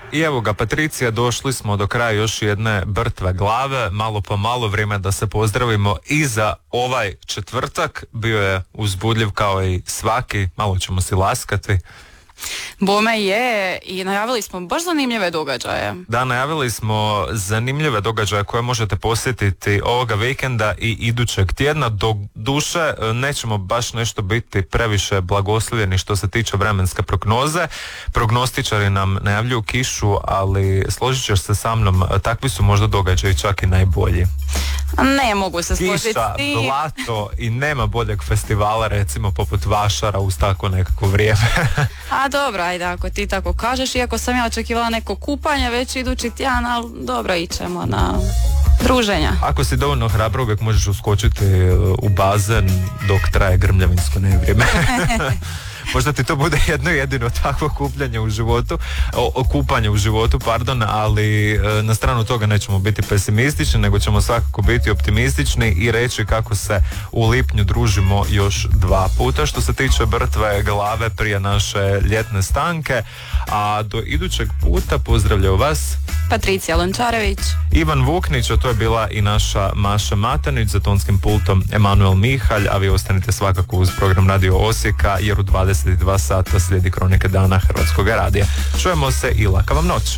I evo ga, Patricija, došli smo do kraja još jedne brtve glave, malo po malo, vrijeme da se pozdravimo i za ovaj četvrtak. Bio je uzbudljiv kao i svaki, malo ćemo si laskati. Bome je, i najavili smo baš zanimljive događaje. Da, najavili smo zanimljive događaje koje možete posjetiti ovoga vikenda i idućeg tjedna. Do duše nećemo baš nešto biti previše blagoslovljeni što se tiče vremenske prognoze. Prognostičari nam najavljuju kišu, ali složit ćeš se sa mnom, takvi su možda događaji čak i najbolji. Ne mogu se složiti. Kiša, blato i nema boljeg festivala recimo poput Vašara uz tako nekako vrijeme. A dobro, ajde, ako ti tako kažeš, iako sam ja očekivala neko kupanje već idući tjedan, ali dobro, ićemo na druženja. Ako si dovoljno hrabra, uvijek možeš uskočiti u bazen dok traje grmljavinsko nevrijeme. Možda ti to bude jedno jedino takvo kupanje u životu, ali na stranu toga nećemo biti pesimistični, nego ćemo svakako biti optimistični i reći kako se u lipnju družimo još 2 puta što se tiče brtve glave prije naše ljetne stanke, a do idućeg puta pozdravljaju vas Patricija Lončarević, Ivan Vuknić, a to je bila i naša Maša Matanić, za tonskim pultom Emanuel Mihalj, a vi ostanite svakako uz program Radio Osijeka jer u 22 sata slijedi Kronike dana Hrvatskog radija. Čujemo se i laka vam noć.